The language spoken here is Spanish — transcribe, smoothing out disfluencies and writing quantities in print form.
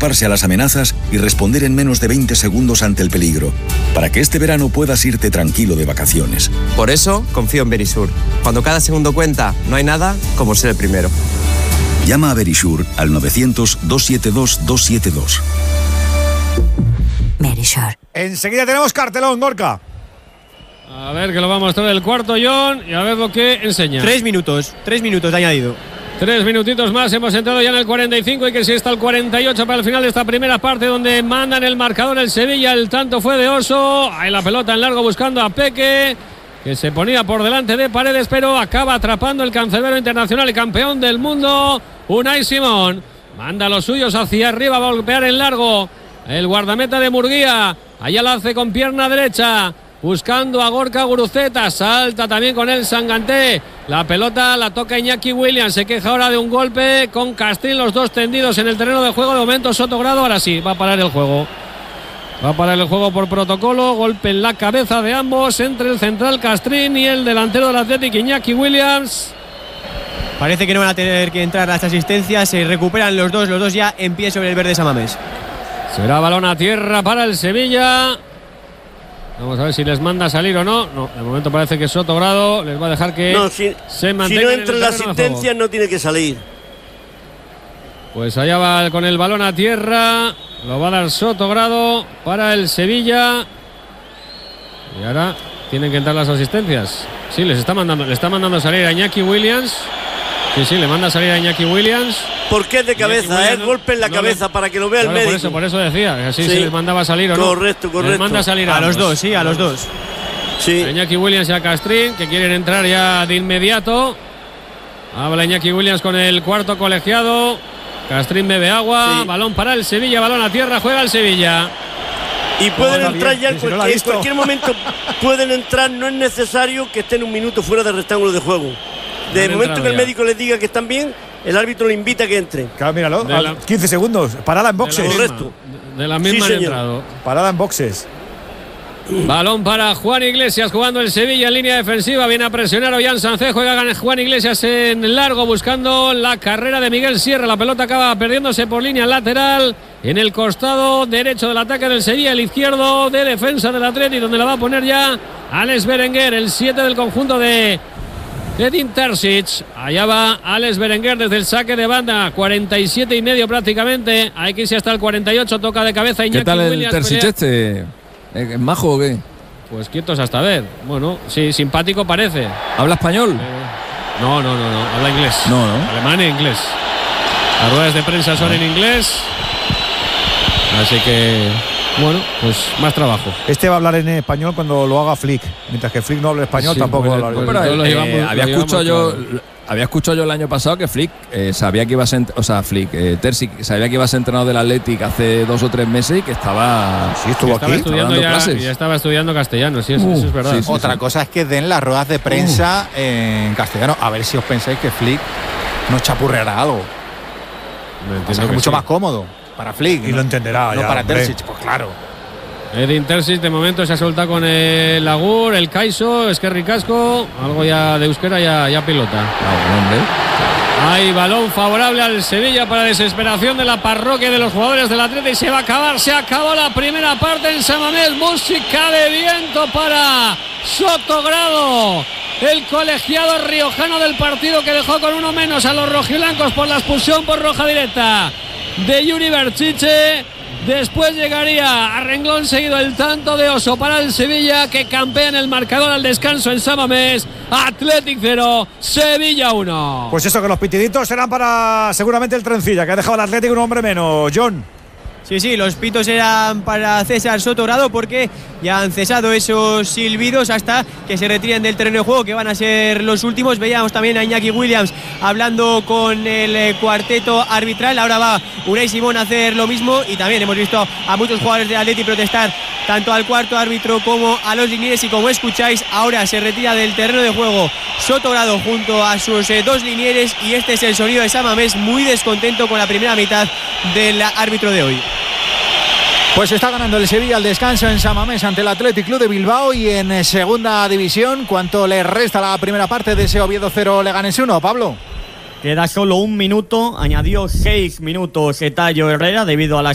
anticiparse a las amenazas y responder en menos de 20 segundos ante el peligro, para que este verano puedas irte tranquilo de vacaciones. Por eso confío en Verisur. Cuando cada segundo cuenta, no hay nada como ser el primero. Llama a Verisur al 900-272-272. Verisur. Enseguida tenemos cartelón, Gorka. A ver, que lo va a mostrar el cuarto John y a ver lo que enseña. 3 minutos de añadido. 3 minutitos más, hemos entrado ya en el 45 y que si está el 48 para el final de esta primera parte donde mandan el marcador el Sevilla, el tanto fue de Oso, ahí la pelota en largo buscando a Peque, que se ponía por delante de Paredes, pero acaba atrapando el cancerbero internacional y campeón del mundo, Unai Simón, manda a los suyos hacia arriba, va a golpear en largo, el guardameta de Murguía, allá la hace con pierna derecha, buscando a Gorka Guruceta, salta también con el Sanganté, la pelota la toca Iñaki Williams, se queja ahora de un golpe con Castrín, los dos tendidos en el terreno de juego, de momento Sotogrado, ahora sí, va a parar el juego. Va a parar el juego por protocolo, golpe en la cabeza de ambos, entre el central Castrín y el delantero del Athletic Iñaki Williams. Parece que no van a tener que entrar las asistencias, se recuperan los dos ya en pie sobre el verde San Mamés. Será balón a tierra para el Sevilla. Vamos a ver si les manda a salir o no. No, de momento parece que Sotogrado les va a dejar que se mantenga. Si no entra la asistencia, no tiene que salir. Pues allá va con el balón a tierra. Lo va a dar Sotogrado para el Sevilla. Y ahora tienen que entrar las asistencias. Sí, le está mandando salir a Iñaki Williams. Sí, le manda a salir a Iñaki Williams. ¿Por qué de cabeza? Golpe en la cabeza para que lo vea el médico. Por eso decía, así se les mandaba a salir o no. Correcto. Les manda a salir a los dos, sí, a los dos. Sí. A Iñaki Williams y a Castrín, que quieren entrar ya de inmediato. Habla Iñaki Williams con el cuarto colegiado. Castrín bebe agua, balón para el Sevilla, balón a tierra, juega el Sevilla. Y pueden entrar ya en cualquier momento. Pueden entrar, no es necesario que estén un minuto fuera del rectángulo de juego. De momento que el médico les diga que están bien, el árbitro le invita a que entren. Claro, míralo, 15 segundos, parada en boxes. Correcto. De la misma han entrado. Parada en boxes. Balón para Juan Iglesias jugando el Sevilla en línea defensiva. Viene a presionar Ollán Sánchez. Juega Juan Iglesias en largo buscando la carrera de Miguel Sierra. La pelota acaba perdiéndose por línea lateral en el costado derecho del ataque del Sevilla. El izquierdo de defensa del Atleti, donde la va a poner ya Alex Berenguer, el 7 del conjunto de Edin Terzic. Allá va Alex Berenguer desde el saque de banda. 47 y medio prácticamente. Hay que irse hasta el 48. Toca de cabeza Iñaki Williams. ¿Qué tal el Williams, Terzic ¿Es majo o qué? Pues quietos hasta ver. Bueno, sí, simpático parece. ¿Habla español? No. Habla inglés. No. Alemán e inglés. Las ruedas de prensa son en inglés. Así que, bueno, pues más trabajo. Este va a hablar en español cuando lo haga Flick. Mientras que Flick no hable español, sí, tampoco va a hablar. Había escuchado yo el año pasado que Flick sabía que iba a ser, Terzic sabía que iba a ser entrenador del Athletic hace 2 o 3 meses y que estaba estudiando clases. Ya estaba estudiando castellano, sí, eso es verdad. Sí, otra cosa es que den las ruedas de prensa en castellano. A ver si os pensáis que Flick nos chapurreará algo. Es mucho más cómodo para Flick. Y lo entenderá. No para Terzic, pues claro. Edin Terzic de momento se ha soltado con el Agur, el Caiso, Esquerri Casco, algo ya de euskera, ya pilota. Hay balón favorable al Sevilla para desesperación de la parroquia de los jugadores del Atleti y se va a acabar, se acabó la primera parte en San Mamés. Música de viento para Sotogrado, el colegiado riojano del partido que dejó con uno menos a los rojiblancos por la expulsión por roja directa de Yuri Berchiche. Después llegaría a renglón seguido el tanto de Oso para el Sevilla, que campea en el marcador al descanso en San Mamés. Athletic 0, Sevilla 1. Pues eso, que los pitiditos serán para seguramente el Trencilla, que ha dejado al Athletic un hombre menos. John. Sí, los pitos eran para César Sotogrado porque ya han cesado esos silbidos hasta que se retiren del terreno de juego, que van a ser los últimos. Veíamos también a Iñaki Williams hablando con el cuarteto arbitral. Ahora va Unai Simón a hacer lo mismo y también hemos visto a muchos jugadores de Atleti protestar tanto al cuarto árbitro como a los linieres, y como escucháis, ahora se retira del terreno de juego Sotogrado junto a sus 2 linieres, y este es el sonido de San Mamés, muy descontento con la primera mitad del árbitro de hoy. Pues está ganando el Sevilla al descanso en San Mamés ante el Athletic Club de Bilbao. Y en segunda división, ¿cuánto le resta la primera parte de ese Oviedo 0 Leganés 1, Pablo? Queda solo 1 minuto, añadió 6 minutos Tallo Herrera debido a la